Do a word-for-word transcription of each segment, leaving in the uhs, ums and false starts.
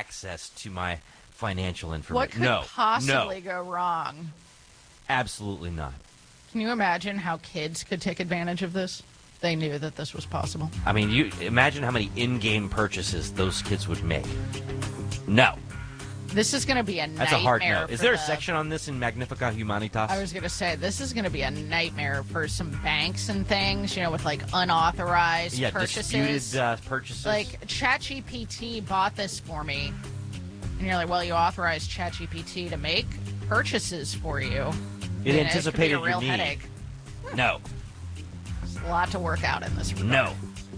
access to my financial What information. could No, possibly no, go wrong? absolutely not. Can you imagine how kids could take advantage of this? They knew that this was possible. I mean, you imagine how many in-game purchases those kids would make. No. This is going to be a nightmare. That's a hard no. Is for there a the- section on this in Magnifica Humanitas? I was going to say, this is going to be a nightmare for some banks and things, you know, with like unauthorized yeah, purchases. disputed uh, purchases. Like, ChatGPT bought this for me. And you're like, well, you authorized ChatGPT to make purchases for you. it You know, anticipated it could be a real your need. headache. No. There's a lot to work out in this regard. No.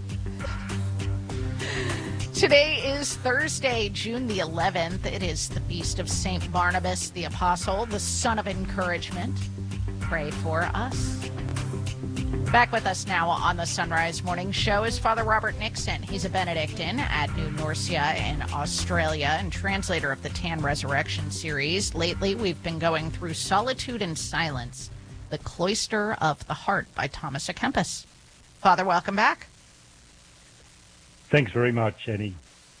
Today is Thursday, June the eleventh. It is the feast of Saint Barnabas the Apostle, the son of encouragement. Pray for us. Back with us now on the Sunrise Morning Show is Father Robert Nixon. He's a Benedictine at New Norcia in Australia and translator of the Tan Resurrection series. Lately, we've been going through Solitude and Silence, The Cloister of the Heart by Thomas à Kempis. Father, welcome back. Thanks very much, Annie.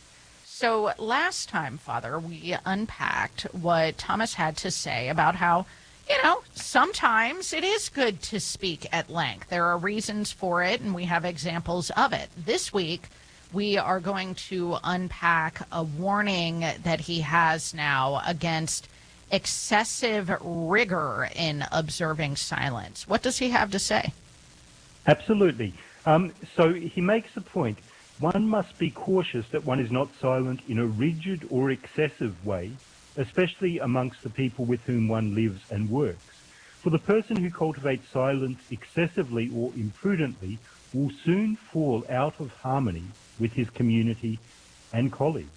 So last time, Father, we unpacked what Thomas had to say about how, you know, sometimes it is good to speak at length. There are reasons for it, and we have examples of it. This week, we are going to unpack a warning that he has now against excessive rigor in observing silence. What does he have to say? Absolutely. Um, so he makes a point. One must be cautious that one is not silent in a rigid or excessive way, especially amongst the people with whom one lives and works. For the person who cultivates silence excessively or imprudently will soon fall out of harmony with his community and colleagues.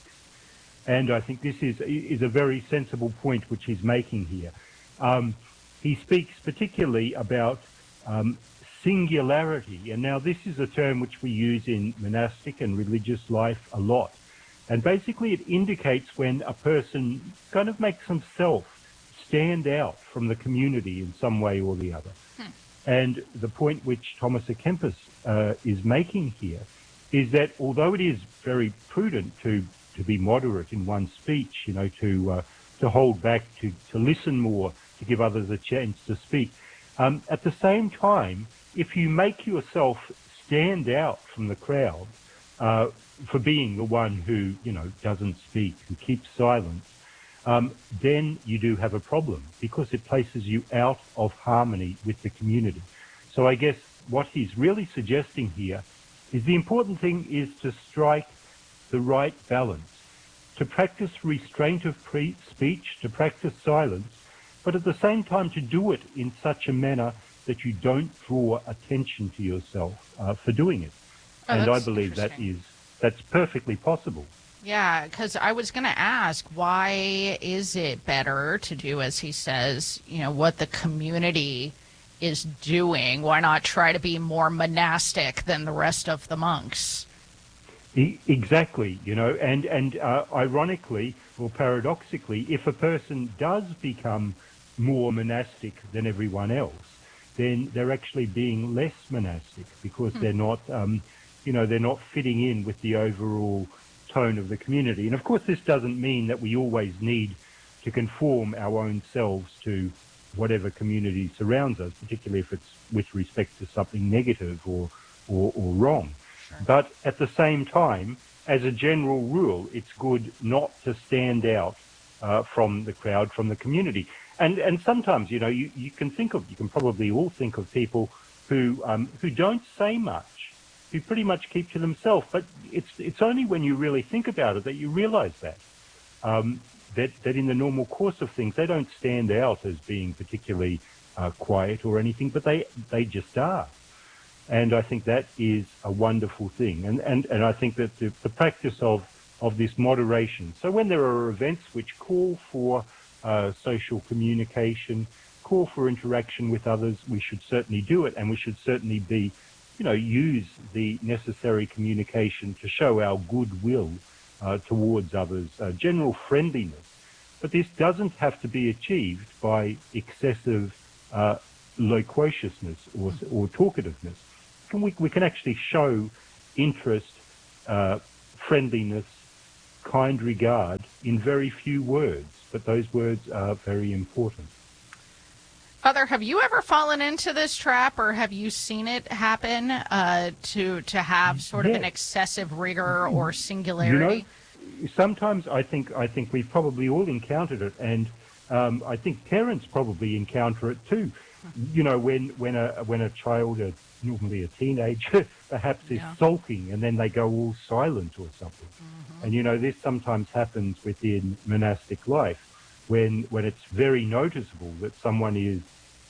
And I think this is, is a very sensible point which he's making here. Um, he speaks particularly about um, singularity, and now this is a term which we use in monastic and religious life a lot. And basically it indicates when a person kind of makes himself stand out from the community in some way or the other. Hmm. And the point which Thomas à Kempis uh, is making here is that although it is very prudent to, to be moderate in one's speech, you know, to, uh, to hold back, to, to listen more, to give others a chance to speak, um, at the same time, if you make yourself stand out from the crowd uh, for being the one who, you know, doesn't speak, who keeps silence, um, then you do have a problem because it places you out of harmony with the community. So I guess what he's really suggesting here is the important thing is to strike the right balance, to practice restraint of pre- speech, to practice silence, but at the same time to do it in such a manner that you don't draw attention to yourself uh, for doing it. Oh, and I believe that is that's perfectly possible. Yeah, because I was going to ask, why is it better to do, as he says, you know, what the community is doing? Why not try to be more monastic than the rest of the monks? E- exactly, you know, and, and uh, ironically or paradoxically, if a person does become more monastic than everyone else, then they're actually being less monastic because mm. they're not, um, you know, they're not fitting in with the overall tone of the community. And of course, this doesn't mean that we always need to conform our own selves to whatever community surrounds us, particularly if it's with respect to something negative or, or, or wrong. Sure. But at the same time, as a general rule, it's good not to stand out uh, from the crowd, from the community. And and sometimes, you know, you, you can think of, you can probably all think of people who um, who don't say much, who pretty much keep to themselves. But it's it's only when you really think about it that you realize that, um, that, that in the normal course of things, they don't stand out as being particularly uh, quiet or anything, but they, they just are. And I think that is a wonderful thing. And, and, and I think that the, the practice of, of this moderation. So when there are events which call for Uh, social communication, call for interaction with others, we should certainly do it, and we should certainly be, you know, use the necessary communication to show our goodwill uh, towards others, uh, general friendliness. But this doesn't have to be achieved by excessive uh, loquaciousness or, or talkativeness. Can we, we can actually show interest, uh, friendliness, kind regard in very few words, but those words are very important. Father, have you ever fallen into this trap, or have you seen it happen uh, to to have sort of Yeah. an excessive rigor or singularity? You know, sometimes I think I think we've probably all encountered it, and um, I think parents probably encounter it too. You know, when when a when a child, a, normally a teenager, perhaps is Yeah. sulking, and then they go all silent or something. Mm-hmm. And you know, this sometimes happens within monastic life, when when it's very noticeable that someone is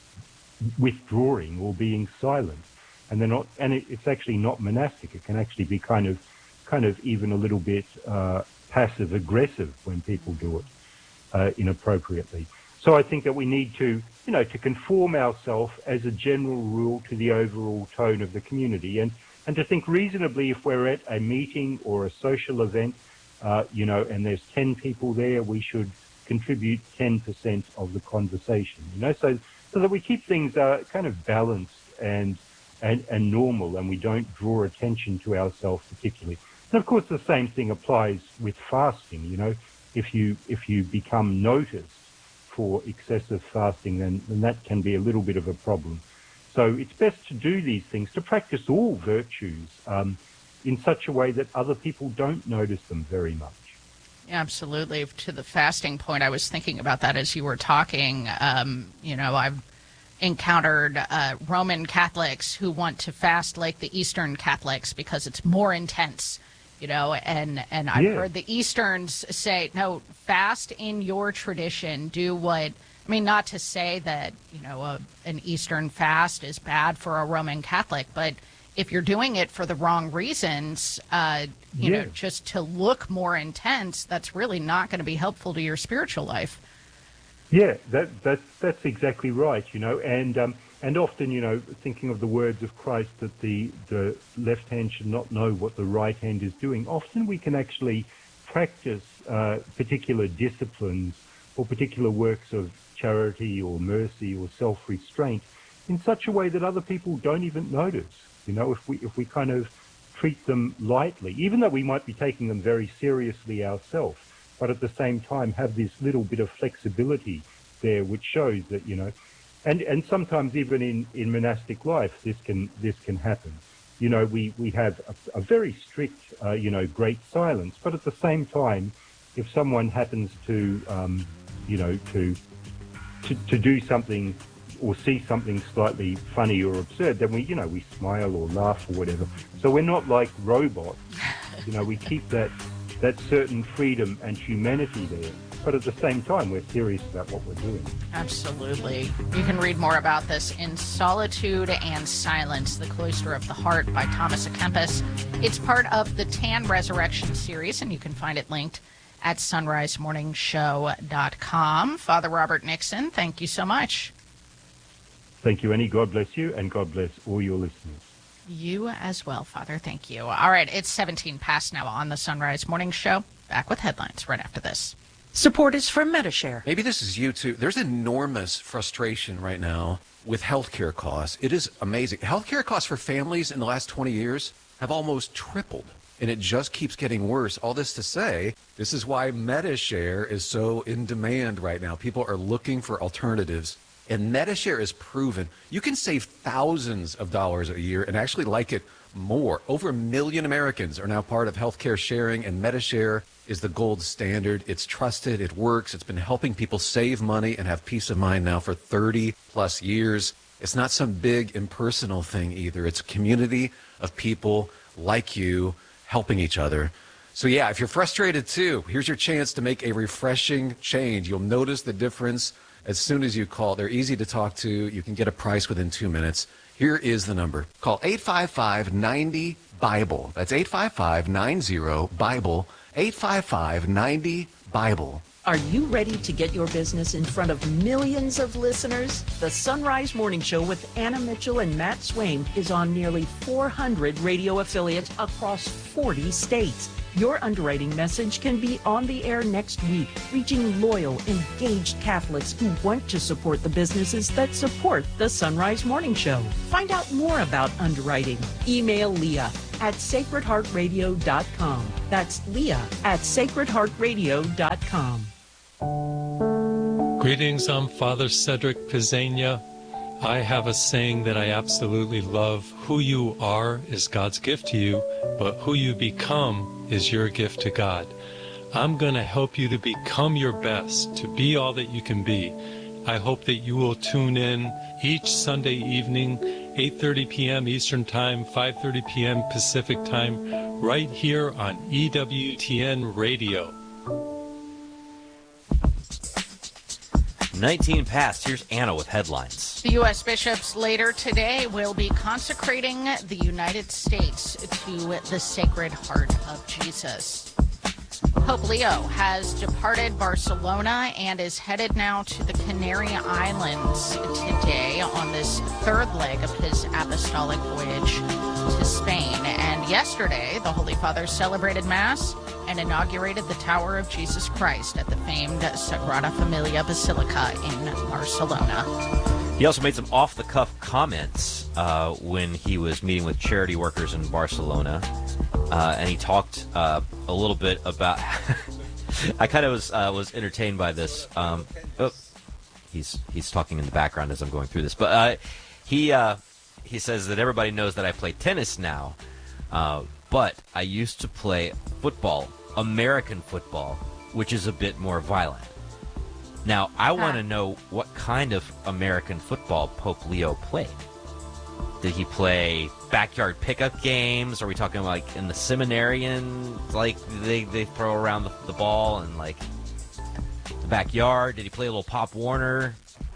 withdrawing or being silent, and they're not, and it, it's actually not monastic. It can actually be kind of, kind of even a little bit uh, passive aggressive when people do it uh, inappropriately. So I think that we need to, you know, to conform ourselves as a general rule to the overall tone of the community, and and to think reasonably if we're at a meeting or a social event, uh, you know, and there's ten people there, we should contribute ten percent of the conversation, you know, so so that we keep things uh, kind of balanced and, and and normal, and we don't draw attention to ourselves particularly. And of course, the same thing applies with fasting. You know, if you if you become noticed for excessive fasting, then, then that can be a little bit of a problem. So it's best to do these things, to practice all virtues um, in such a way that other people don't notice them very much. Absolutely. To the fasting point, I was thinking about that as you were talking. Um, you know, I've encountered uh, Roman Catholics who want to fast like the Eastern Catholics because it's more intense, you know, and, and I've Yeah. heard the Easterns say, no, fast in your tradition, do what, I mean, not to say that, you know, a, an Eastern fast is bad for a Roman Catholic, but if you're doing it for the wrong reasons, uh, you Yeah. know, just to look more intense, that's really not going to be helpful to your spiritual life. Yeah, that, that, that's exactly right, you know, and um, and often, you know, thinking of the words of Christ that the, the left hand should not know what the right hand is doing, often we can actually practice uh, particular disciplines or particular works of charity or mercy or self-restraint in such a way that other people don't even notice, you know, if we if we kind of treat them lightly, even though we might be taking them very seriously ourselves, but at the same time have this little bit of flexibility there, which shows that, you know, and, and sometimes even in, in monastic life, this can this can happen. You know, we, we have a, a very strict, uh, you know, great silence, but at the same time, if someone happens to, um, you know, to, to to do something or see something slightly funny or absurd, then we, you know, we smile or laugh or whatever. So we're not like robots. You know, we keep that that certain freedom and humanity there, but at the same time, we're serious about what we're doing. Absolutely. You can read more about this in Solitude and Silence, The Cloister of the Heart by Thomas à Kempis. It's part of the Tan Resurrection series, and you can find it linked at sunrise morning show dot com. Father Robert Nixon, thank you so much. Thank you, Annie. God bless you, and God bless all your listeners. You as well, Father. Thank you. All right, it's seventeen past now on the Sunrise Morning Show. Back with headlines right after this. Support is from Medishare. Maybe this is you too. There's enormous frustration right now with healthcare costs. It is amazing. Healthcare costs for families in the last twenty years have almost tripled, and it just keeps getting worse. All this to say, this is why Medishare is so in demand right now. People are looking for alternatives. And Medishare is proven you can save thousands of dollars a year and actually like it more. Over a million Americans are now part of healthcare sharing, and Medishare is the gold standard. It's trusted, it works, it's been helping people save money and have peace of mind now for thirty plus years. It's not some big impersonal thing either. It's a community of people like you helping each other. So yeah, if you're frustrated too, here's your chance to make a refreshing change. You'll notice the difference as soon as you call. They're easy to talk to. You can get a price within two minutes. Here is the number. Call eight five five, nine zero, BIBLE. That's eight five five, nine zero, BIBLE. eight five five, nine zero, BIBLE. Are you ready to get your business in front of millions of listeners? The Sunrise Morning Show with Anna Mitchell and Matt Swain is on nearly four hundred radio affiliates across forty states. Your underwriting message can be on the air next week, reaching loyal, engaged Catholics who want to support the businesses that support the Sunrise Morning Show. Find out more about underwriting. Email Leah at sacred heart radio dot com. That's Leah at sacred heart radio dot com. Greetings, I'm Father Cedric Pizzania. I have a saying that I absolutely love. Who you are is God's gift to you, but who you become is your gift to God. I'm going to help you to become your best, to be all that you can be. I hope that you will tune in each Sunday evening, eight thirty p.m. Eastern Time, five thirty p.m. Pacific Time, right here on E W T N Radio. nineteen past. Here's Anna with headlines. The U S bishops later today will be consecrating the United States to the Sacred Heart of Jesus. Pope Leo has departed Barcelona and is headed now to the Canary Islands today on this third leg of his apostolic voyage to Spain. And yesterday, the Holy Father celebrated Mass and inaugurated the Tower of Jesus Christ at the famed Sagrada Familia Basilica in Barcelona. He also made some off-the-cuff comments uh, when he was meeting with charity workers in Barcelona. Uh, and he talked uh, a little bit about. I kind of was uh, was entertained by this. Um, oh, he's he's talking in the background as I'm going through this, but uh, he uh, he says that everybody knows that I play tennis now, uh, but I used to play football, American football, which is a bit more violent. Now I want to know what kind of American football Pope Leo played. Did he play backyard pickup games? Are we talking like in the seminarian, like they, they throw around the, the ball and like the backyard? Did he play a little Pop Warner?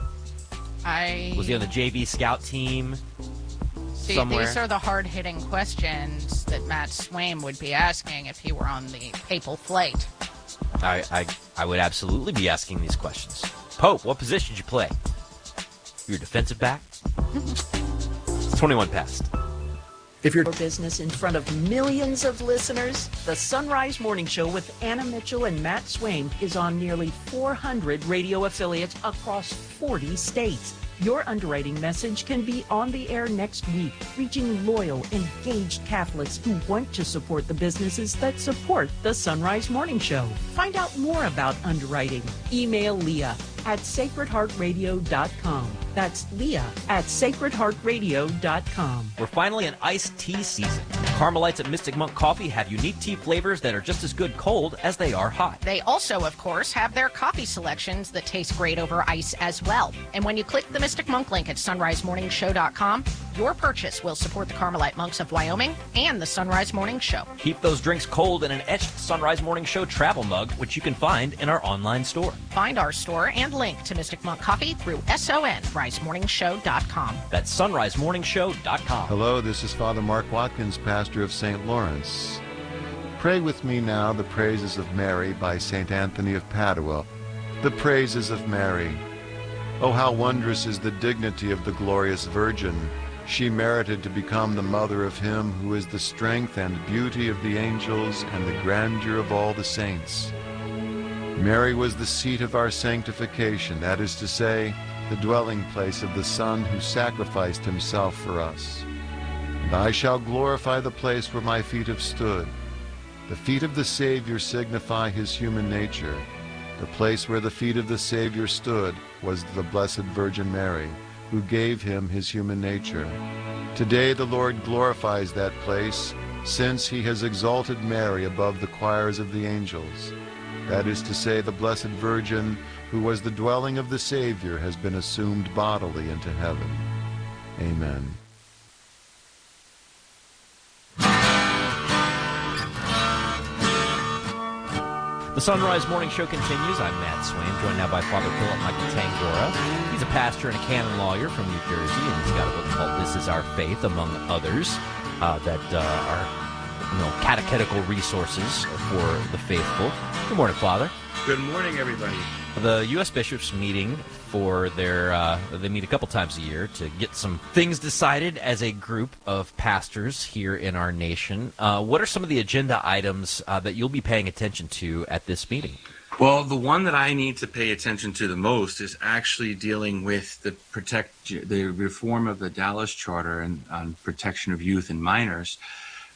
I Was he on the J V scout team see. somewhere? These are the hard-hitting questions that Matt Swaim would be asking if he were on the papal flight. I, I I would absolutely be asking these questions. Pope, what position did you play? You're a defensive back? It's twenty-one past. If your business in front of millions of listeners, the Sunrise Morning Show with Anna Mitchell and Matt Swaim is on nearly four hundred radio affiliates across forty states. Your underwriting message can be on the air next week, reaching loyal, engaged Catholics who want to support the businesses that support the Sunrise Morning Show. Find out more about underwriting. Email Leah at sacred heart radio dot com. That's Leah at sacred heart radio dot com. We're finally in iced tea season. Carmelites at Mystic Monk Coffee have unique tea flavors that are just as good cold as they are hot. They also, of course, have their coffee selections that taste great over ice as well. And when you click the Mystic Monk link at sunrise morning show dot com, your purchase will support the Carmelite Monks of Wyoming and the Sunrise Morning Show. Keep those drinks cold in an etched Sunrise Morning Show travel mug, which you can find in our online store. Find our store and link to Mystic Monk Coffee through sunrise morning show dot com. That's sunrise morning show dot com. Hello, this is Father Mark Watkins, pastor of Saint Lawrence. Pray with me now the praises of Mary by Saint Anthony of Padua. The praises of Mary. Oh, how wondrous is the dignity of the glorious Virgin. She merited to become the mother of him who is the strength and beauty of the angels and the grandeur of all the saints. Mary was the seat of our sanctification, that is to say, the dwelling place of the Son who sacrificed himself for us. And I shall glorify the place where my feet have stood. The feet of the Savior signify his human nature. The place where the feet of the Savior stood was the Blessed Virgin Mary, who gave him his human nature. Today the Lord glorifies that place, since he has exalted Mary above the choirs of the angels. That is to say, the Blessed Virgin, who was the dwelling of the Savior, has been assumed bodily into heaven. Amen. The Sunrise Morning Show continues. I'm Matt Swaim, joined now by Father Philip Michael Tangora. He's a pastor and a canon lawyer from New Jersey, and he's got a book called This Is Our Faith, among others, uh, that uh, are you know, catechetical resources for the faithful. Good morning, Father. Good morning, everybody. The U S bishops meeting for their, uh, they meet a couple times a year to get some things decided as a group of pastors here in our nation. Uh, what are some of the agenda items uh, that you'll be paying attention to at this meeting? Well, the one that I need to pay attention to the most is actually dealing with the protect the reform of the Dallas Charter and on protection of youth and minors.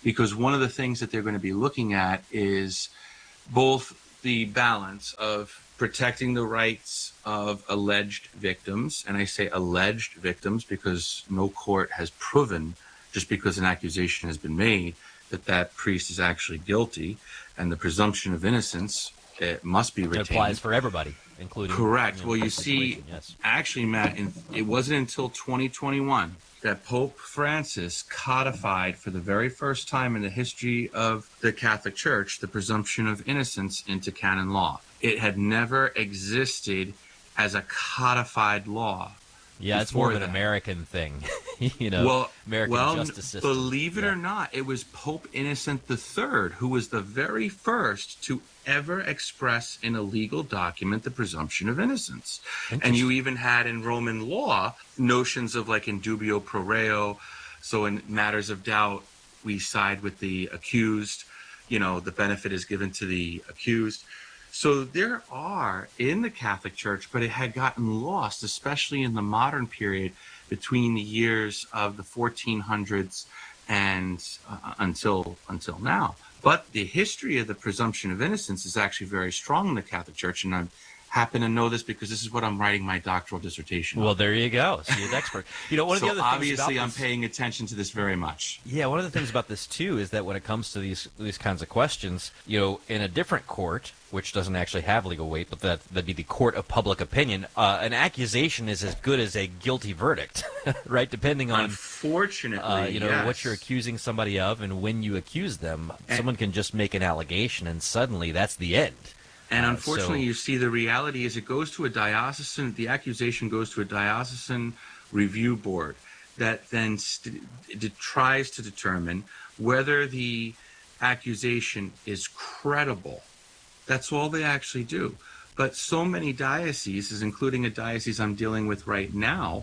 because one of the things that they're going to be looking at is both the balance of protecting the rights of alleged victims, and I say alleged victims because no court has proven, just because an accusation has been made, that that priest is actually guilty, and the presumption of innocence, it must be retained. It applies for everybody, including... Correct. You know, well, you see, yes. actually, Matt, in, it wasn't until twenty twenty-one that Pope Francis codified for the very first time in the history of the Catholic Church the presumption of innocence into canon law. It had never existed as a codified law. Yeah, it's more of an that. American thing, you know, well, American well, justice system. Believe it yeah. or not, it was Pope Innocent the Third who was the very first to ever express in a legal document the presumption of innocence. And you even had in Roman law notions of like in dubio pro reo, so in matters of doubt, we side with the accused, you know, the benefit is given to the accused. So there are in the Catholic Church, but it had gotten lost, especially in the modern period between the years of the fourteen hundreds and uh, until until now. But the history of the presumption of innocence is actually very strong in the Catholic Church, and I happen to know this because this is what I'm writing my doctoral dissertation on. Well, there you go. See, an expert. You know, one of so the other things obviously about I'm this, paying attention to this very much. Yeah, one of the things about this too is that when it comes to these these kinds of questions, you know, in a different court, which doesn't actually have legal weight, but that that'd be the court of public opinion, uh, an accusation is as good as a guilty verdict, right? Depending on, unfortunately, uh, you know, yes. what you're accusing somebody of and when you accuse them. And someone can just make an allegation, and suddenly that's the end. And uh, unfortunately, so, you see, the reality is it goes to a diocesan, the accusation goes to a diocesan review board that then st- it tries to determine whether the accusation is credible. That's all they actually do. But so many dioceses, including a diocese I'm dealing with right now,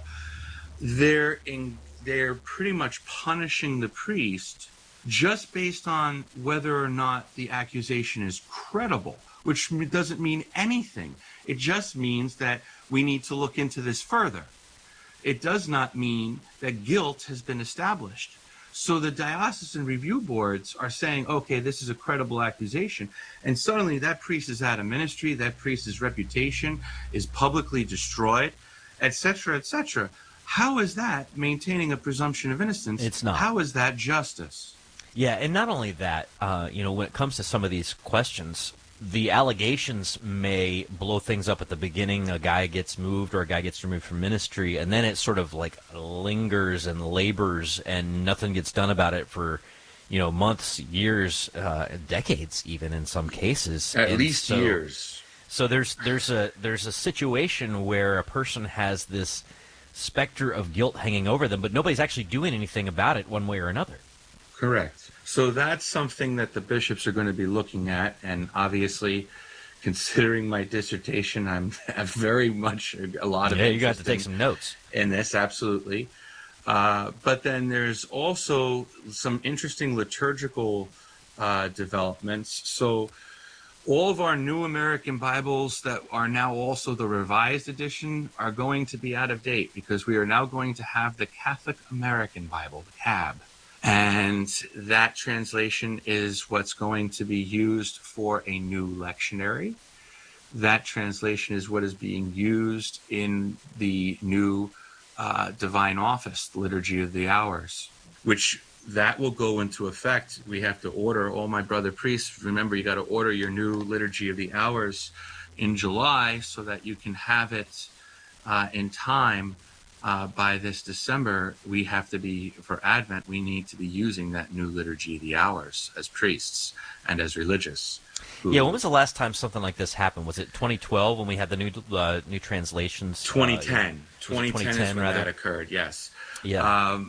they're in, they're pretty much punishing the priest just based on whether or not the accusation is credible, which doesn't mean anything. It just means that we need to look into this further. It does not mean that guilt has been established. So the diocesan review boards are saying, okay, this is a credible accusation. And suddenly that priest is out of ministry, that priest's reputation is publicly destroyed, et cetera, et cetera. How is that maintaining a presumption of innocence? It's not. How is that justice? Yeah, and not only that, uh, you know, when it comes to some of these questions, the allegations may blow things up at the beginning. A guy gets moved or a guy gets removed from ministry, and then it sort of like lingers and labors, and nothing gets done about it for, you know, months, years, uh, decades, even in some cases. At and least so, years. So there's there's a there's a situation where a person has this specter of guilt hanging over them, but nobody's actually doing anything about it one way or another. Correct. So that's something that the bishops are going to be looking at, and obviously, considering my dissertation, I'm have very much a lot of yeah. You got to interest take in- some notes in this, absolutely. Uh, but then there's also some interesting liturgical uh, developments. So all of our New American Bibles that are now also the Revised Edition are going to be out of date because we are now going to have the Catholic American Bible, the C A B. And that translation is what's going to be used for a new lectionary. That translation is what is being used in the new uh, Divine Office, the Liturgy of the Hours, which that will go into effect. We have to order, all my brother priests, remember, you got to order your new Liturgy of the Hours in July so that you can have it uh, in time. Uh, by this December, we have to be, for Advent, we need to be using that new Liturgy of the Hours as priests and as religious. Who, yeah, when was the last time something like this happened? Was it twenty twelve when we had the new uh, new translations? twenty ten. Uh, twenty ten, twenty ten is when rather? that occurred, yes. Yeah. Um,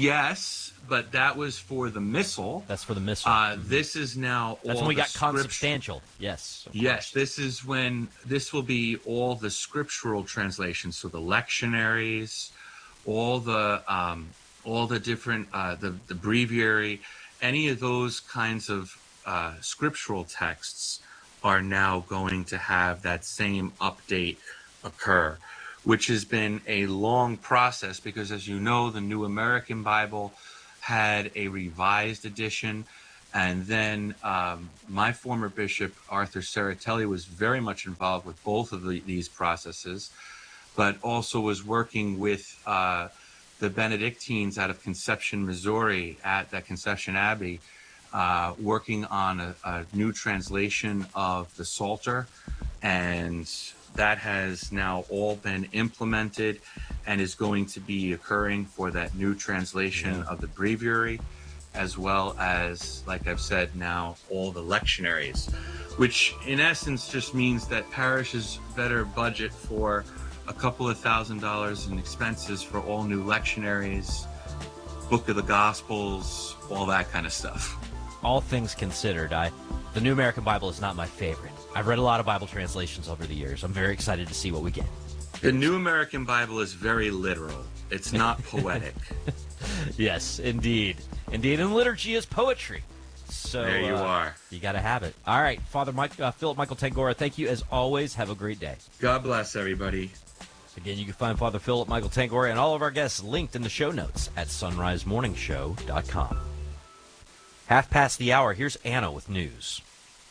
yes, but that was for the Missal. That's for the Missal. Uh, this is now That's all when we the got script- consubstantial. Yes. Yes, this is when, this will be all the scriptural translations, so the lectionaries, all the um, all the different, uh, the, the breviary, any of those kinds of uh, scriptural texts are now going to have that same update occur, which has been a long process because, as you know, the New American Bible had a revised edition. And then um, my former bishop, Arthur Serratelli, was very much involved with both of the, these processes, but also was working with uh, the Benedictines out of Conception, Missouri, at that Conception Abbey, uh, working on a, a new translation of the Psalter. And that has now all been implemented and is going to be occurring for that new translation yeah. of the breviary, as well as, like I've said now, all the lectionaries, which in essence just means that parishes better budget for a couple of thousand dollars in expenses for all new lectionaries, Book of the Gospels, all that kind of stuff. All things considered, I the New American Bible is not my favorite. I've read a lot of Bible translations over the years. I'm very excited to see what we get. The New American Bible is very literal. It's not poetic. Yes, indeed. Indeed, and liturgy is poetry. So there you uh, are. You got to have it. All right, Father Mike, uh, Philip Michael Tangora, thank you as always. Have a great day. God bless everybody. Again, you can find Father Philip Michael Tangora and all of our guests linked in the show notes at sunrise morning show dot com. Half past the hour, here's Anna with news.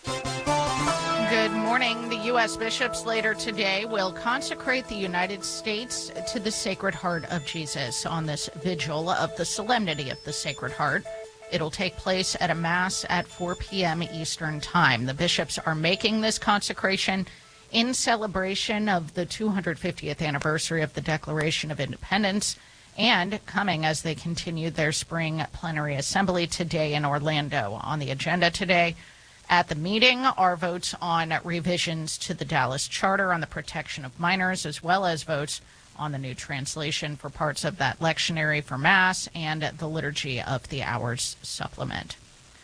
Good morning. The U S bishops later today will consecrate the United States to the Sacred Heart of Jesus on this vigil of the Solemnity of the Sacred Heart. It'll take place at a Mass at four p.m. Eastern Time. The bishops are making this consecration in celebration of the two hundred fiftieth anniversary of the Declaration of Independence and coming as they continue their spring plenary assembly today in Orlando. On the agenda today at the meeting are votes on revisions to the Dallas Charter on the protection of minors, as well as votes on the new translation for parts of that lectionary for Mass and the Liturgy of the Hours supplement.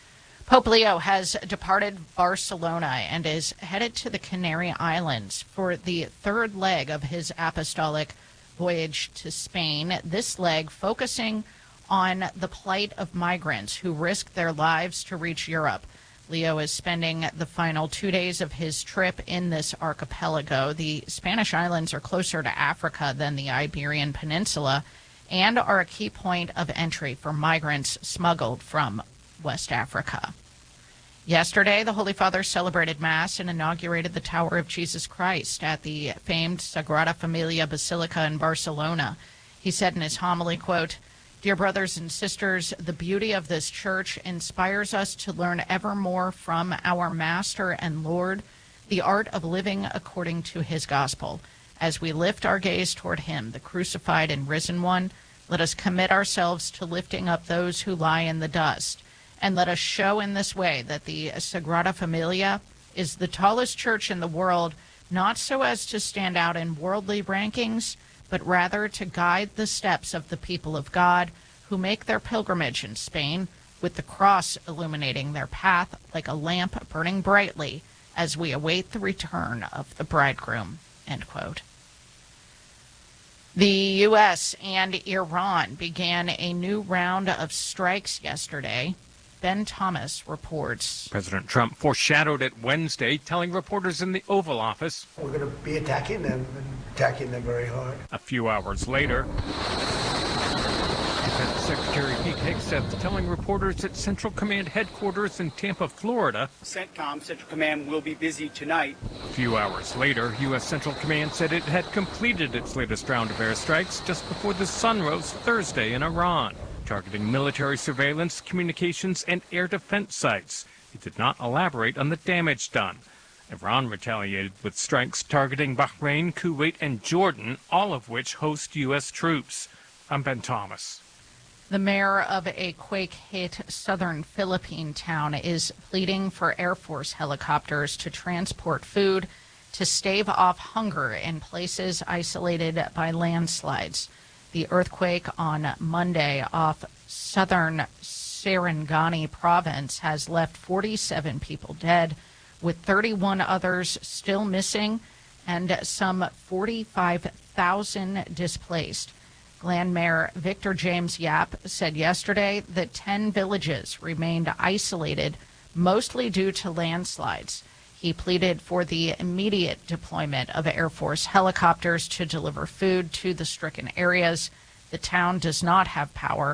Pope Leo has departed Barcelona and is headed to the Canary Islands for the third leg of his apostolic voyage to Spain, this leg focusing on the plight of migrants who risk their lives to reach Europe. Leo is spending the final two days of his trip in this archipelago. The Spanish islands are closer to Africa than the Iberian Peninsula and are a key point of entry for migrants smuggled from West Africa. Yesterday, the Holy Father celebrated Mass and inaugurated the Tower of Jesus Christ at the famed Sagrada Familia Basilica in Barcelona. He said in his homily, quote, "Dear brothers and sisters, the beauty of this church inspires us to learn ever more from our Master and Lord, the art of living according to his gospel. As we lift our gaze toward him, the crucified and risen one, let us commit ourselves to lifting up those who lie in the dust. And let us show in this way that the Sagrada Familia is the tallest church in the world, not so as to stand out in worldly rankings, but rather to guide the steps of the people of God who make their pilgrimage in Spain, with the cross illuminating their path like a lamp burning brightly as we await the return of the bridegroom." End quote. The U S and Iran began a new round of strikes yesterday. Ben Thomas reports. President Trump foreshadowed it Wednesday, telling reporters in the Oval Office, "We're going to be attacking them and attacking them very hard." A few hours later, Defense Secretary Pete Hegseth telling reporters at Central Command headquarters in Tampa, Florida, CENTCOM, Central Command, will be busy tonight. A few hours later, U S Central Command said it had completed its latest round of airstrikes just before the sun rose Thursday in Iran, targeting military surveillance, communications, and air defense sites. It did not elaborate on the damage done. Iran retaliated with strikes targeting Bahrain, Kuwait, and Jordan, all of which host U S troops. I'm Ben Thomas. The mayor of a quake-hit southern Philippine town is pleading for Air Force helicopters to transport food to stave off hunger in places isolated by landslides. The earthquake on Monday off southern Sarangani province has left forty-seven people dead, with thirty-one others still missing and some forty-five thousand displaced. Glen Mayor Victor James Yap said yesterday that ten villages remained isolated, mostly due to landslides. He pleaded for the immediate deployment of Air Force helicopters to deliver food to the stricken areas. The town does not have power,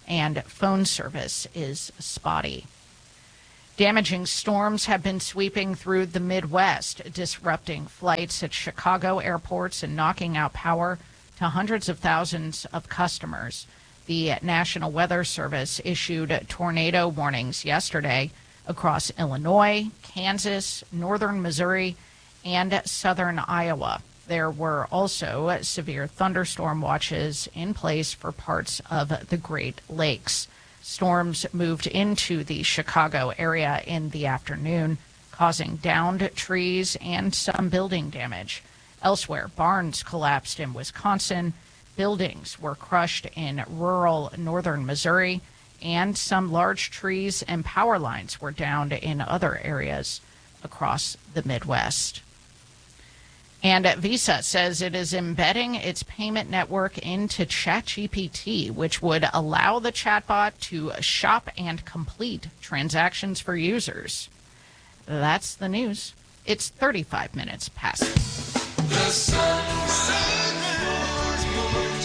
and phone service is spotty. Damaging storms have been sweeping through the Midwest, disrupting flights at Chicago airports and knocking out power to hundreds of thousands of customers. The National Weather Service issued tornado warnings yesterday across Illinois, Kansas, northern Missouri, and southern Iowa. There were also severe thunderstorm watches in place for parts of the Great Lakes. Storms moved into the Chicago area in the afternoon, causing downed trees and some building damage. Elsewhere, barns collapsed in Wisconsin, buildings were crushed in rural northern Missouri, and some large trees and power lines were downed in other areas across the Midwest. And Visa says it is embedding its payment network into ChatGPT, which would allow the chatbot to shop and complete transactions for users. That's the news. It's thirty-five minutes past. The Sunrise Morning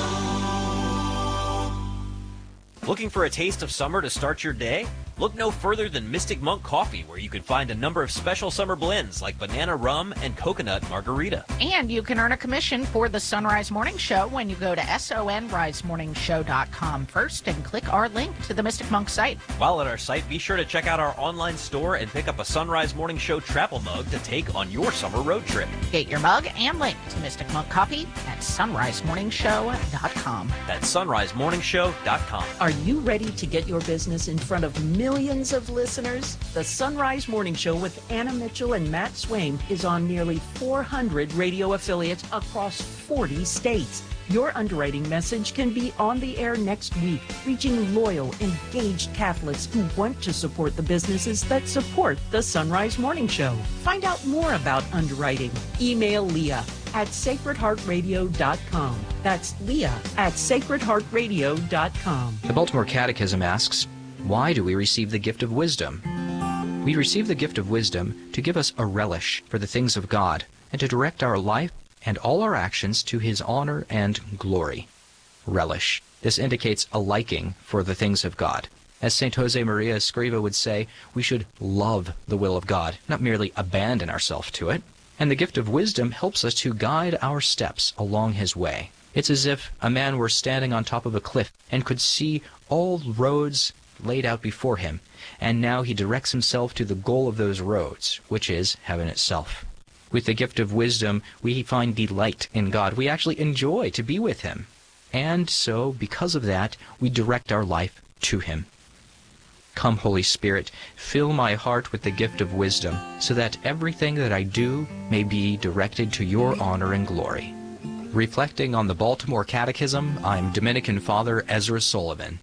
Show. Looking for a taste of summer to start your day? Look no further than Mystic Monk Coffee, where you can find a number of special summer blends like banana rum and coconut margarita. And you can earn a commission for the Sunrise Morning Show when you go to sonrise morning show dot com first and click our link to the Mystic Monk site. While at our site, be sure to check out our online store and pick up a Sunrise Morning Show travel mug to take on your summer road trip. Get your mug and link to Mystic Monk Coffee at sunrise morning show dot com. That's sunrise morning show dot com. Are you ready to get your business in front of millions of listeners? The Sunrise Morning Show with Anna Mitchell and Matt Swain is on nearly four hundred radio affiliates across forty states. Your underwriting message can be on the air next week, reaching loyal, engaged Catholics who want to support the businesses that support the Sunrise Morning Show. Find out more about underwriting. Email Leah at sacred heart radio dot com. That's Leah at sacred heart radio dot com. The Baltimore Catechism asks, why do we receive the gift of wisdom? We receive the gift of wisdom to give us a relish for the things of God and to direct our life and all our actions to His honor and glory. Relish. This indicates a liking for the things of God. As Saint Jose Maria Escriva would say, we should love the will of God, not merely abandon ourselves to it. And the gift of wisdom helps us to guide our steps along His way. It's as if a man were standing on top of a cliff and could see all roads laid out before him, and now he directs himself to the goal of those roads, which is heaven itself. With the gift of wisdom, we find delight in God. We actually enjoy to be with Him. And so, because of that, we direct our life to Him. Come, Holy Spirit, fill my heart with the gift of wisdom, so that everything that I do may be directed to your honor and glory. Reflecting on the Baltimore Catechism, I'm Dominican Father Ezra Sullivan.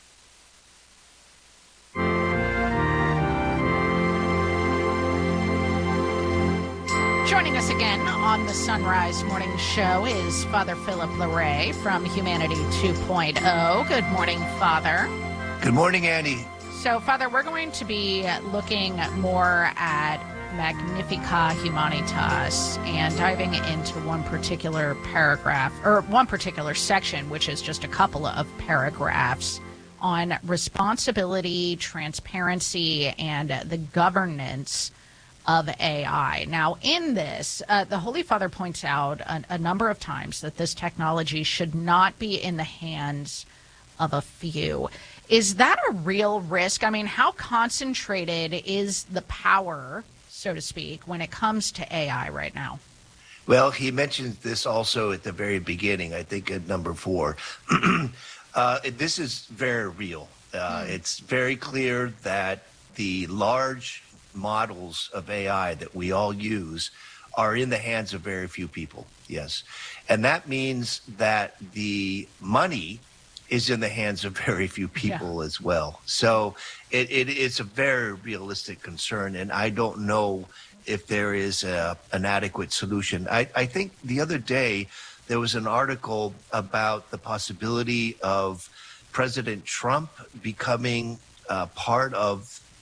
Joining us again on the Sunrise Morning Show is Father Philip Larray from Humanity two point oh. Good morning, Father. Good morning, Annie. So, Father, we're going to be looking more at Magnificat Humanitas and diving into one particular paragraph, or one particular section, which is just a couple of paragraphs on responsibility, transparency, and the governance of A I. Now, in this, uh, the Holy Father points out a, a number of times that this technology should not be in the hands of a few. Is that a real risk? I mean, how concentrated is the power, so to speak, when it comes to A I right now? Well, he mentioned this also at the very beginning, I think at number four. uh, this is very real. Uh, mm. It's very clear that the large models of A I that we all use are in the hands of very few people, yes. And that means that the money is in the hands of very few people yeah. as well. So it, it, it's a very realistic concern, and I don't know if there is a, an adequate solution. I, I think the other day there was an article about the possibility of President Trump becoming uh, part of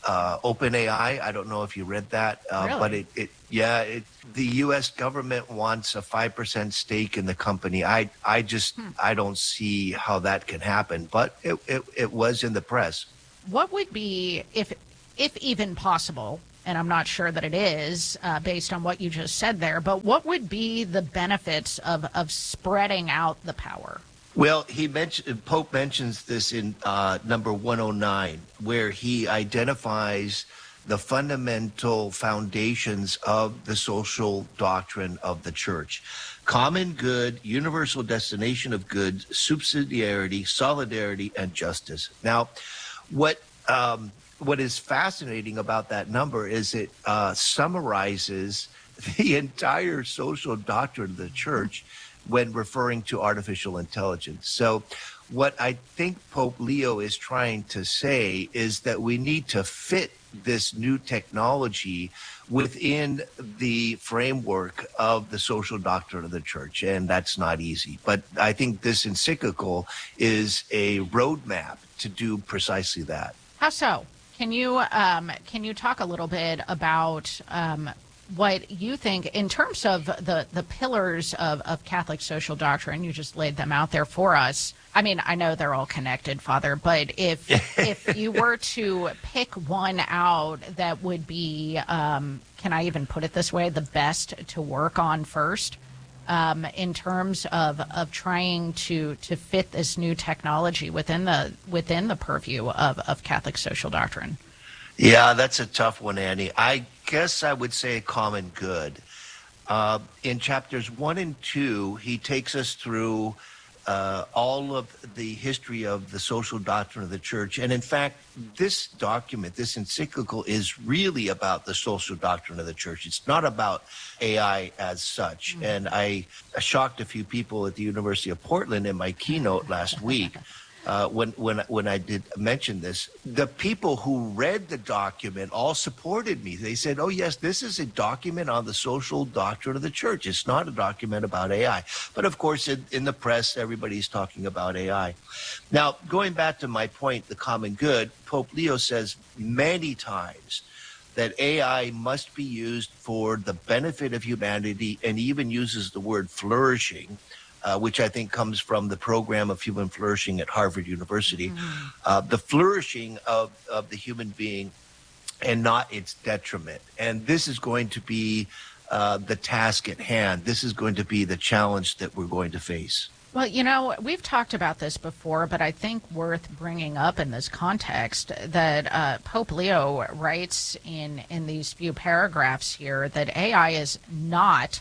uh, OpenAI. I don't know if you read that, uh, Really? but it, it yeah, it, the U S government wants a five percent stake in the company. I I just Hmm. I don't see how that can happen, but it, it, it was in the press. What would be, if if even possible, and I'm not sure that it is uh, based on what you just said there, but what would be the benefits of, of spreading out the power? Well, he mentioned Pope mentions this in uh, number one oh nine, where he identifies the fundamental foundations of the social doctrine of the church: common good, universal destination of goods, subsidiarity, solidarity, and justice. Now, what um, what is fascinating about that number is it uh, summarizes the entire social doctrine of the church when referring to artificial intelligence. So what I think Pope Leo is trying to say is that we need to fit this new technology within the framework of the social doctrine of the church, and that's not easy. But I think this encyclical is a roadmap to do precisely that. How so? Can you um, can you talk a little bit about um, what you think in terms of the, the pillars of, of Catholic social doctrine? You just laid them out there for us. I mean, I know they're all connected, Father, but if if you were to pick one out that would be, um, can I even put it this way, the best to work on first um, in terms of, of trying to, to fit this new technology within the within the purview of, of Catholic social doctrine? Yeah, that's a tough one, Annie. I guess I would say common good. Uh, in chapters one and two, he takes us through uh, all of the history of the social doctrine of the church. And in fact, this document, this encyclical, is really about the social doctrine of the church. It's not about A I as such. Mm-hmm. And I, I shocked a few people at the University of Portland in my keynote last week. Uh, when when when I did mention this, the people who read the document all supported me. They said, "Oh yes, this is a document on the social doctrine of the church. It's not a document about A I." But of course, in, in the press, everybody's talking about A I. Now, going back to my point, the common good, Pope Leo says many times that A I must be used for the benefit of humanity, and even uses the word flourishing. Uh, which I think comes from the program of human flourishing at Harvard University, mm-hmm. uh, the flourishing of, of the human being and not its detriment. And this is going to be uh, the task at hand. This is going to be the challenge that we're going to face. Well, you know, we've talked about this before, but I think worth bringing up in this context that uh, Pope Leo writes in, in these few paragraphs here that A I is not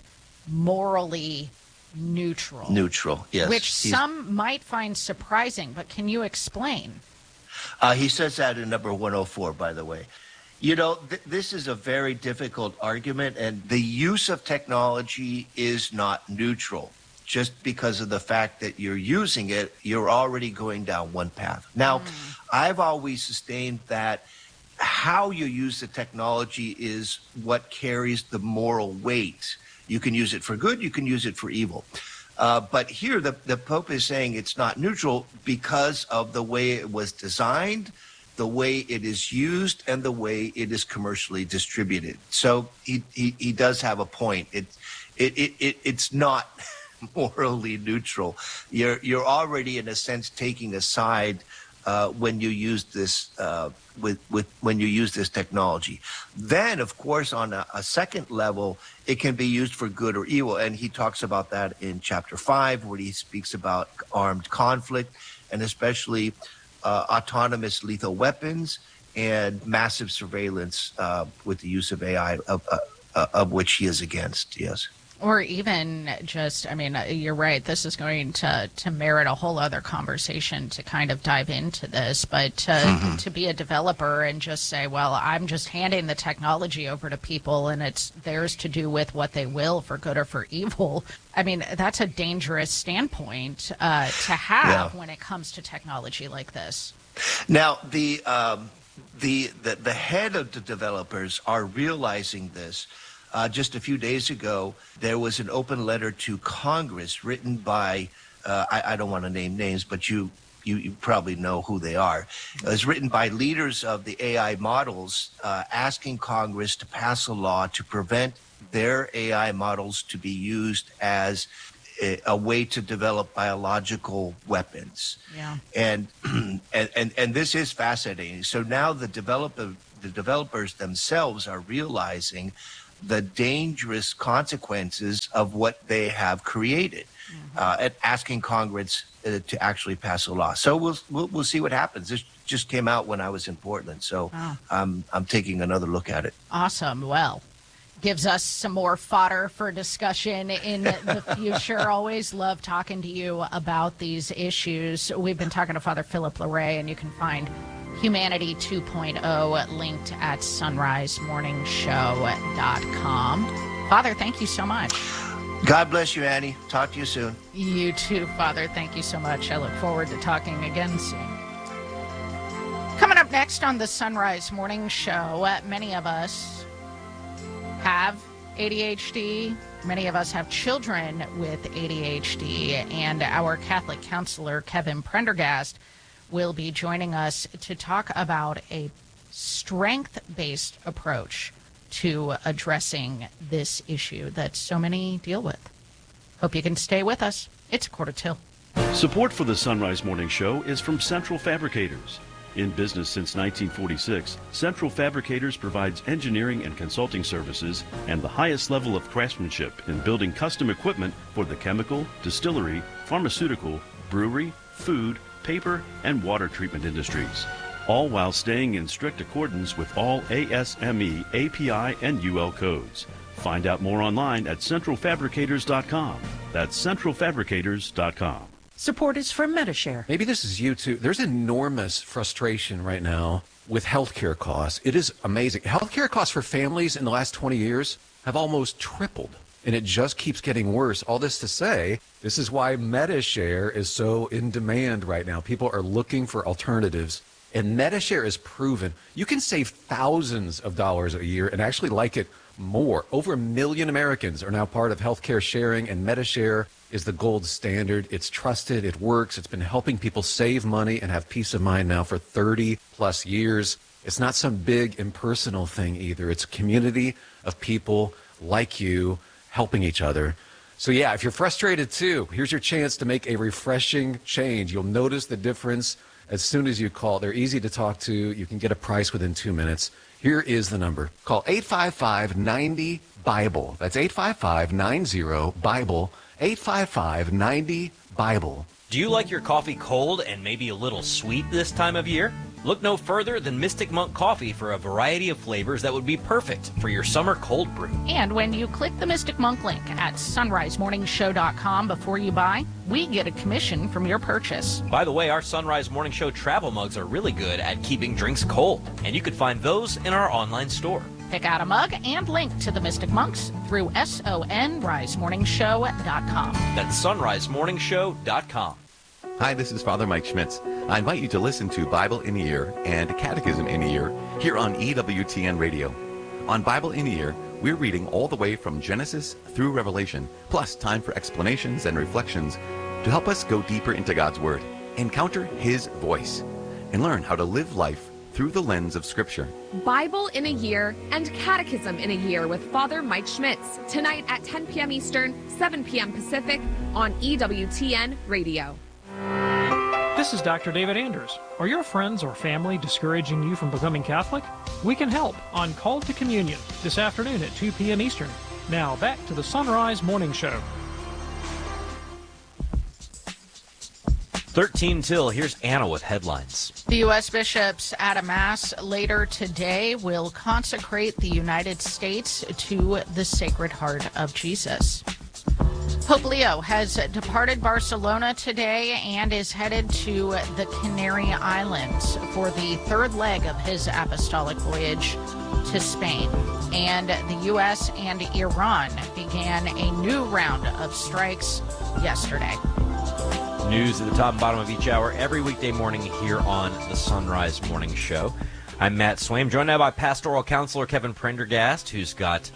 morally neutral. Neutral, yes. Which He's, some might find surprising, but can you explain? Uh, he says that in number one oh four, by the way. You know, th- this is a very difficult argument, and the use of technology is not neutral. Just because of the fact that you're using it, you're already going down one path. Now, mm. I've always sustained that how you use the technology is what carries the moral weight. You can use it for good, you can use it for evil. Uh, but here the, the Pope is saying it's not neutral because of the way it was designed, the way it is used, and the way it is commercially distributed. So he, he, he does have a point. It, it, it, it, it's not morally neutral. You're, you're already, in a sense, taking a side Uh, when you use this uh, with with when you use this technology. Then, of course, on a, a second level, it can be used for good or evil, and he talks about that in chapter five, where he speaks about armed conflict, and especially uh, autonomous lethal weapons and massive surveillance uh, with the use of A I, of, uh, of which he is against. Yes. Or even just, I mean, you're right, this is going to, to merit a whole other conversation to kind of dive into this. But to, mm-hmm. to be a developer and just say, well, I'm just handing the technology over to people and it's theirs to do with what they will for good or for evil. I mean, that's a dangerous standpoint uh, to have yeah. when it comes to technology like this. Now, the, um, the, the, the head of the developers are realizing this. Uh, just a few days ago, there was an open letter to Congress written by, uh, I, I don't want to name names, but you you, you probably know who they are. It was written by leaders of the A I models uh, asking Congress to pass a law to prevent their A I models to be used as a, a way to develop biological weapons. Yeah. And, and and and this is fascinating. So now the developer the developers themselves are realizing the dangerous consequences of what they have created, mm-hmm. uh, and asking Congress uh, to actually pass a law. So we'll, we'll we'll see what happens. This just came out when I was in Portland, so wow. I'm I'm taking another look at it. Awesome. Well, gives us some more fodder for discussion in the future. Always love talking to you about these issues. We've been talking to Father Philip Larray, and you can find Humanity two point oh linked at sunrise morning show dot com. Father, thank you so much. God bless you, Annie. Talk to you soon. You too, Father. Thank you so much. I look forward to talking again soon. Coming up next on the Sunrise Morning Show, uh, many of us have A D H D. Many of us have children with A D H D, and our Catholic counselor, Kevin Prendergast, will be joining us to talk about a strength-based approach to addressing this issue that so many deal with. Hope you can stay with us. It's a quarter till. Support for the Sunrise Morning Show is from Central Fabricators. In business since nineteen forty-six, Central Fabricators provides engineering and consulting services and the highest level of craftsmanship in building custom equipment for the chemical, distillery, pharmaceutical, brewery, food, paper, and water treatment industries, all while staying in strict accordance with all A S M E, A P I, and U L codes. Find out more online at central fabricators dot com. That's central fabricators dot com. Support is from Medishare. Maybe this is you too. There's enormous frustration right now with healthcare costs. It is amazing. Healthcare costs for families in the last twenty years have almost tripled, and it just keeps getting worse. All this to say, this is why Medishare is so in demand right now. People are looking for alternatives, and Medishare is proven you can save thousands of dollars a year and actually like it more. Over a million Americans are now part of healthcare sharing, and Medishare is the gold standard. It's trusted, it works, it's been helping people save money and have peace of mind now for thirty plus years. It's not some big impersonal thing either. It's a community of people like you helping each other. So yeah, if you're frustrated too, here's your chance to make a refreshing change. You'll notice the difference as soon as you call. They're easy to talk to. You can get a price within two minutes. Here is the number. Call eight five five, nine zero, BIBLE. That's eight five five, nine zero, BIBLE. eight five five, nine zero, BIBLE. Do you like your coffee cold and maybe a little sweet this time of year? Look no further than Mystic Monk Coffee for a variety of flavors that would be perfect for your summer cold brew. And when you click the Mystic Monk link at sunrise morning show dot com before you buy, we get a commission from your purchase. By the way, our Sunrise Morning Show travel mugs are really good at keeping drinks cold, and you can find those in our online store. Pick out a mug and link to the Mystic Monks through sunrise morning show dot com. That's sunrise morning show dot com. Hi, this is Father Mike Schmitz. I invite you to listen to Bible in a Year and Catechism in a Year here on E W T N Radio. On Bible in a Year, we're reading all the way from Genesis through Revelation, plus time for explanations and reflections to help us go deeper into God's Word, encounter His voice, and learn how to live life through the lens of Scripture. Bible in a Year and Catechism in a Year with Father Mike Schmitz, tonight at ten p.m. Eastern, seven p.m. Pacific on E W T N Radio. This is Doctor David Anders. Are your friends or family discouraging you from becoming Catholic? We can help on Call to Communion this afternoon at two p.m. Eastern. Now back to the Sunrise Morning Show. thirteen till, here's Anna with headlines. The U S bishops at a mass later today will consecrate the United States to the Sacred Heart of Jesus. Pope Leo has departed Barcelona today and is headed to the Canary Islands for the third leg of his apostolic voyage to Spain. And the U S and Iran began a new round of strikes yesterday. News at the top and bottom of each hour every weekday morning here on the Sunrise Morning Show. I'm Matt Swaim, joined now by pastoral counselor Kevin Prendergast, who's got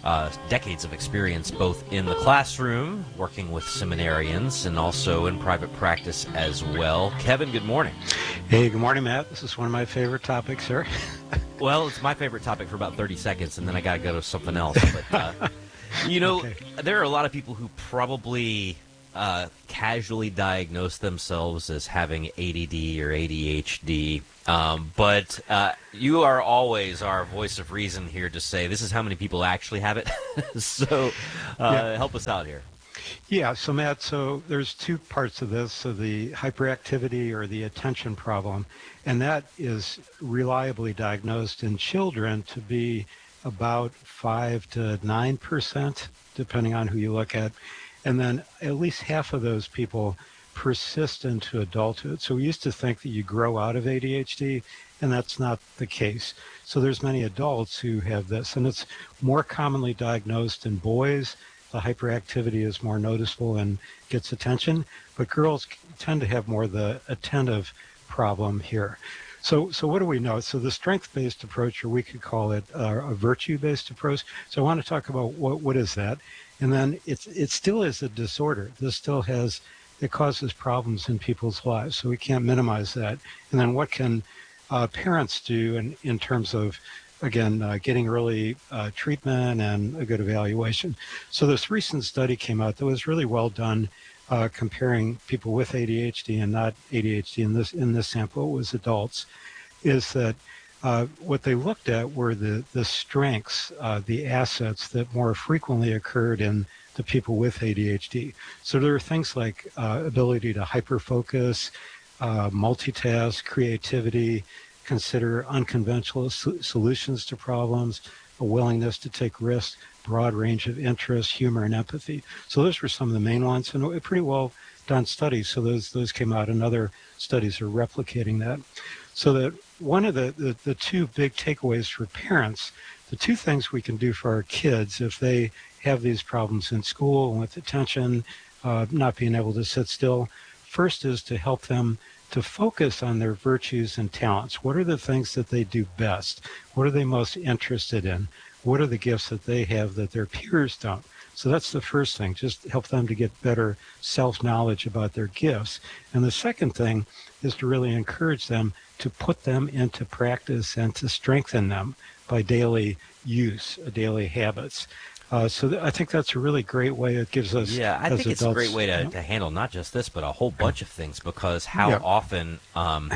uh, decades of experience both in the classroom, working with seminarians, and also in private practice as well. Kevin, good morning. Hey, good morning, Matt. This is one of my favorite topics here. Well, it's my favorite topic for about thirty seconds, and then I got to go to something else. But, uh, you know, okay. There are a lot of people who probably uh, casually diagnose themselves as having A D D or A D H D. Um, but uh, you are always our voice of reason here to say this is how many people actually have it. so uh, yeah. Help us out here. Yeah, so Matt, so there's two parts of this. So the hyperactivity or the attention problem, and that is reliably diagnosed in children to be about five to nine percent, depending on who you look at. And then at least half of those people persist into adulthood. So we used to think that you grow out of A D H D, and that's not the case. So there's many adults who have this, and it's more commonly diagnosed in boys. The hyperactivity is more noticeable and gets attention, but girls tend to have more the attentive problem here. So, so what do we know? So the strength-based approach, or we could call it uh, a virtue-based approach. So I want to talk about what what is that, and then it's it still is a disorder. This still has it causes problems in people's lives, so we can't minimize that. And then what can uh, parents do in, in terms of, again, uh, getting early uh, treatment and a good evaluation? So this recent study came out that was really well done, uh, comparing people with A D H D and not A D H D. In this in this sample, it was adults. Is that uh, what they looked at were the the strengths, uh, the assets that more frequently occurred in the people with A D H D. So there are things like uh, ability to hyperfocus, uh, multitask, creativity, consider unconventional so- solutions to problems, a willingness to take risks, broad range of interests, humor, and empathy. So those were some of the main ones, and a pretty well done studies. So those those came out, and other studies are replicating that. So that one of the, the, the two big takeaways for parents, the two things we can do for our kids if they have these problems in school and with attention, uh, not being able to sit still, first is to help them to focus on their virtues and talents. What are the things that they do best? What are they most interested in? What are the gifts that they have that their peers don't? So that's the first thing, just help them to get better self-knowledge about their gifts. And the second thing is to really encourage them to put them into practice and to strengthen them by daily use, daily habits. Uh, so th- I think that's a really great way. It gives us, yeah, I as think it's adults, a great way to, you know? to handle not just this, but a whole bunch of things. Because how Yeah. often, um,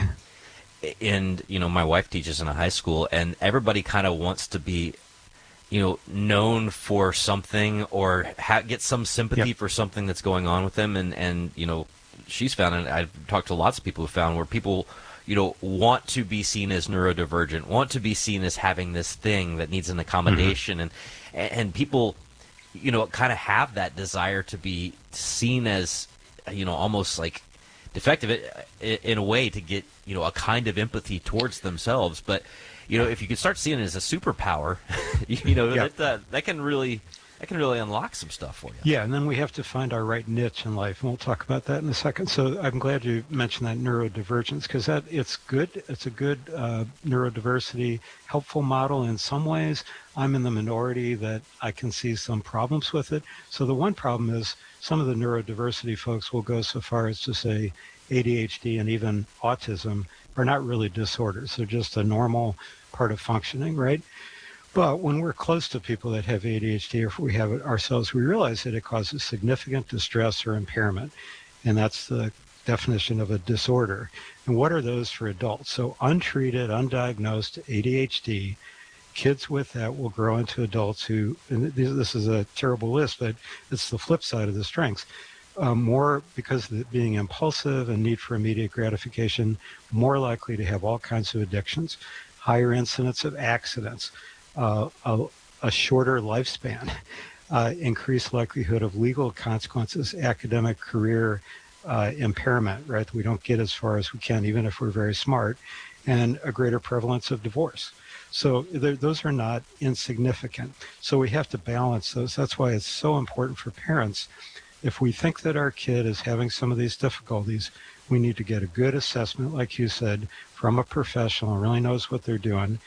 and you know, my wife teaches in a high school, and everybody kind of wants to be, you know, known for something or ha- get some sympathy Yep. for something that's going on with them. And and you know, she's found, and I've talked to lots of people who found where people, you know, want to be seen as neurodivergent, want to be seen as having this thing that needs an accommodation, mm-hmm. and and people, you know, kind of have that desire to be seen as, you know, almost like defective in a way to get, you know, a kind of empathy towards themselves. But, you know, if you could start seeing it as a superpower, you know, Yeah. that, uh, that can really that can really unlock some stuff for you. Yeah, and then we have to find our right niche in life, and we'll talk about that in a second. So I'm glad you mentioned that neurodivergence, because that it's good. It's a good uh, neurodiversity, helpful model in some ways. I'm in the minority that I can see some problems with it. So the one problem is some of the neurodiversity folks will go so far as to say A D H D and even autism are not really disorders. They're just a normal part of functioning, right? But when we're close to people that have A D H D, or if we have it ourselves, we realize that it causes significant distress or impairment. And that's the definition of a disorder. And what are those for adults? So untreated, undiagnosed A D H D, kids with that will grow into adults who, and this is a terrible list, but it's the flip side of the strengths. Um, more, because of it being impulsive and need for immediate gratification, more likely to have all kinds of addictions, higher incidence of accidents, uh, a, a shorter lifespan, uh, increased likelihood of legal consequences, academic career uh, impairment, right? We don't get as far as we can, even if we're very smart, and a greater prevalence of divorce. So those are not insignificant. So we have to balance those. That's why it's so important for parents. If we think that our kid is having some of these difficulties, we need to get a good assessment, like you said, from a professional who really knows what they're doing.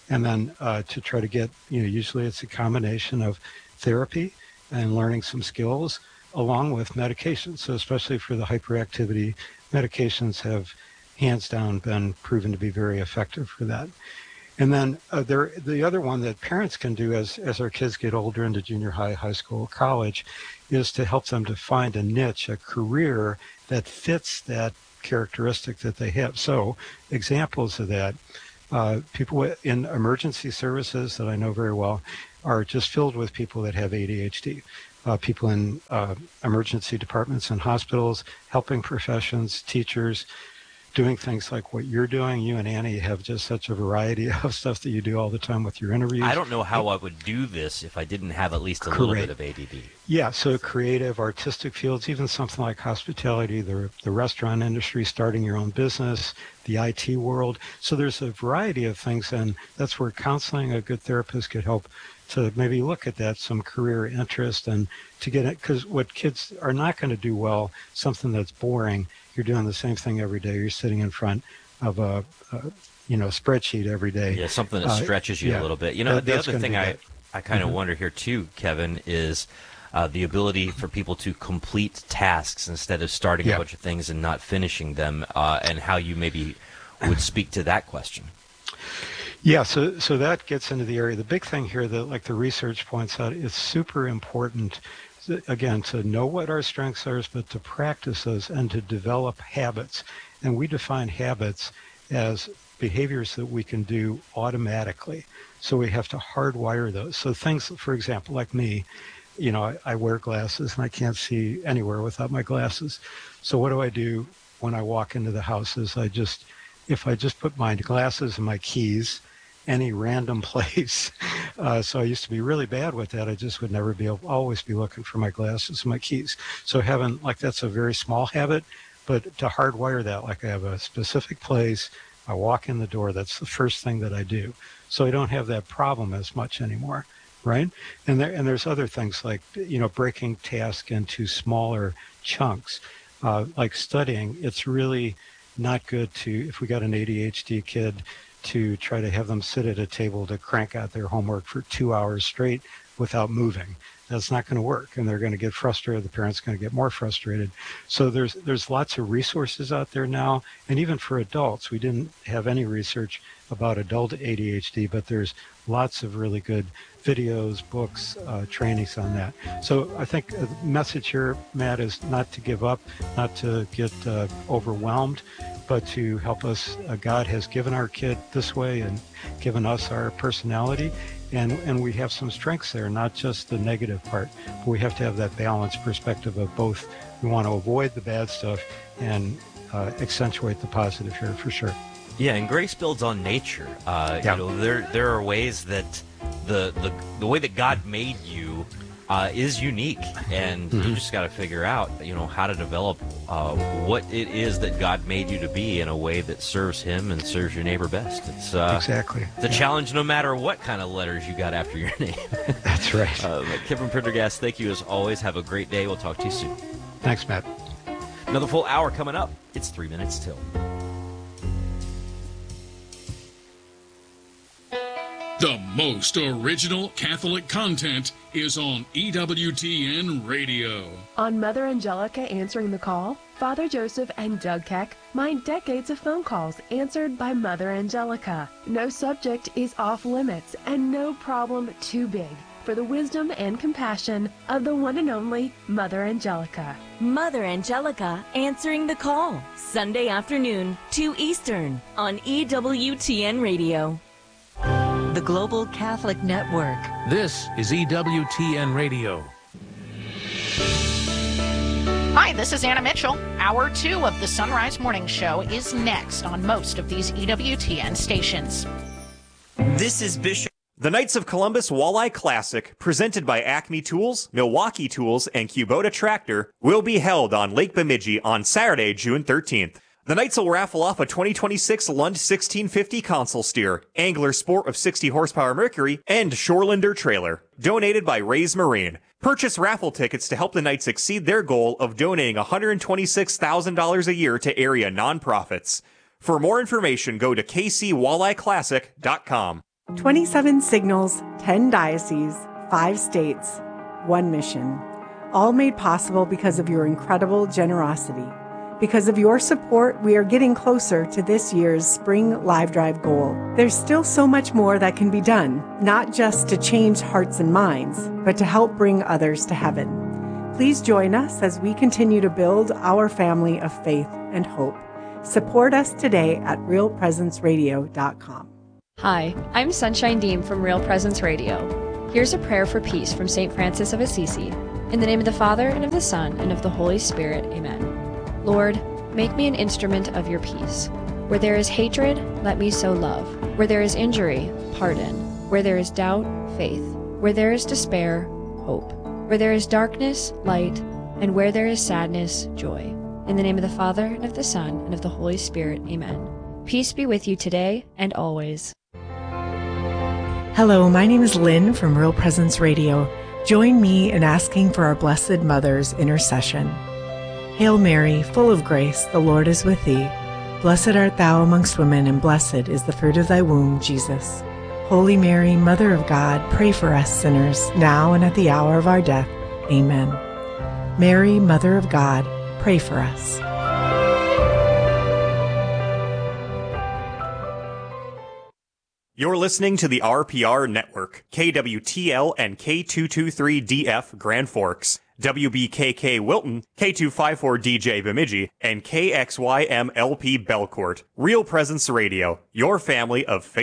And then uh, to try to get, you know, usually it's a combination of therapy and learning some skills along with medication. So especially for the hyperactivity, medications have hands down been proven to be very effective for that. And then uh, there, the other one that parents can do as, as our kids get older into junior high, high school, college, is to help them to find a niche, a career that fits that characteristic that they have. So examples of that, uh, people in emergency services that I know very well are just filled with people that have A D H D. Uh, people in uh, emergency departments and hospitals, helping professions, teachers, doing things like what you're doing. You and Annie have just such a variety of stuff that you do all the time with your interviews. I don't know how I would do this if I didn't have at least a little bit of A D D. Yeah, so creative, artistic fields, even something like hospitality, the, the restaurant industry, starting your own business, the I T world. So there's a variety of things, and that's where counseling, a good therapist could help to maybe look at that, some career interest, and to get it, because what kids are not going to do well, something that's boring. You're doing the same thing every day. You're sitting in front of a, a you know, spreadsheet every day. Yeah, something that stretches uh, you yeah, a little bit. You know, that, the other thing I, I kind of mm-hmm. wonder here too, Kevin, is uh, the ability for people to complete tasks instead of starting yeah. a bunch of things and not finishing them, uh, and how you maybe would speak to that question. Yeah, so so that gets into the area. The big thing here that, like the research points out, is super important, again, to know what our strengths are, but to practice those and to develop habits. And we define habits as behaviors that we can do automatically. So we have to hardwire those. So things, for example, like me, you know, I, I wear glasses and I can't see anywhere without my glasses. So what do I do when I walk into the house is I just, if I just put my glasses and my keys any random place. Uh, so I used to be really bad with that. I just would never be able, always be looking for my glasses and my keys. So having, like, that's a very small habit, but to hardwire that, like I have a specific place, I walk in the door, that's the first thing that I do. So I don't have that problem as much anymore, right? And there, and there's other things like, you know, breaking tasks into smaller chunks. Uh, like studying, it's really not good to, if we got an A D H D kid, to try to have them sit at a table to crank out their homework for two hours straight without moving. That's not going to work, and they're going to get frustrated. The parent's going to get more frustrated. So there's there's lots of resources out there now, and even for adults. We didn't have any research about adult A D H D, but there's lots of really good videos, books, uh, trainings on that. So I think the message here, Matt, is not to give up, not to get uh, overwhelmed, but to help us. Uh, God has given our kid this way and given us our personality, and, and we have some strengths there, not just the negative part. But we have to have that balanced perspective of both. We want to avoid the bad stuff and uh, accentuate the positive here for sure. Yeah, and grace builds on nature. Uh, Yeah. You know, there there are ways that the the, the way that God made you uh, is unique, and Mhm. you just got to figure out, you know, how to develop uh, what it is that God made you to be in a way that serves Him and serves your neighbor best. It's uh, Exactly. It's a challenge, no matter what kind of letters you got after your name. That's right. Uh, Kevin Prendergast, thank you as always. Have a great day. We'll talk to you soon. Thanks, Matt. Another full hour coming up. It's three minutes till. The most original Catholic content is on E W T N Radio. On Mother Angelica Answering the Call, Father Joseph and Doug Keck mine decades of phone calls answered by Mother Angelica. No subject is off limits and no problem too big for the wisdom and compassion of the one and only Mother Angelica. Mother Angelica Answering the Call, Sunday afternoon, two Eastern, on E W T N Radio. The Global Catholic Network. This is E W T N Radio. Hi, this is Anna Mitchell. Hour two of the Sunrise Morning Show is next on most of these E W T N stations. This is Bishop. The Knights of Columbus Walleye Classic, presented by Acme Tools, Milwaukee Tools, and Kubota Tractor, will be held on Lake Bemidji on Saturday, June thirteenth. The Knights will raffle off a twenty twenty-six Lund sixteen fifty console steer, Angler Sport of sixty horsepower Mercury, and Shorelander trailer, donated by Rays Marine. Purchase raffle tickets to help the Knights exceed their goal of donating one hundred twenty-six thousand dollars a year to area nonprofits. For more information, go to k c walleye classic dot com. twenty-seven signals, ten dioceses, five states, one mission. All made possible because of your incredible generosity. Because of your support, we are getting closer to this year's Spring Live Drive goal. There's still so much more that can be done, not just to change hearts and minds, but to help bring others to heaven. Please join us as we continue to build our family of faith and hope. Support us today at real presence radio dot com. Hi, I'm Sunshine Deem from Real Presence Radio. Here's a prayer for peace from Saint Francis of Assisi. In the name of the Father, and of the Son, and of the Holy Spirit, amen. Lord, make me an instrument of your peace. Where there is hatred, let me sow love. Where there is injury, pardon. Where there is doubt, faith. Where there is despair, hope. Where there is darkness, light. And where there is sadness, joy. In the name of the Father, and of the Son, and of the Holy Spirit, amen. Peace be with you today and always. Hello, my name is Lynn from Real Presence Radio. Join me in asking for our Blessed Mother's intercession. Hail Mary, full of grace, the Lord is with thee. Blessed art thou amongst women, and blessed is the fruit of thy womb, Jesus. Holy Mary, Mother of God, pray for us sinners, now and at the hour of our death. Amen. Mary, Mother of God, pray for us. You're listening to the R P R Network, K W T L and K two twenty-three D F Grand Forks, W B K K Wilton, K two fifty-four D J Bemidji, and K X Y M L P Belcourt. Real Presence Radio, your family of faith.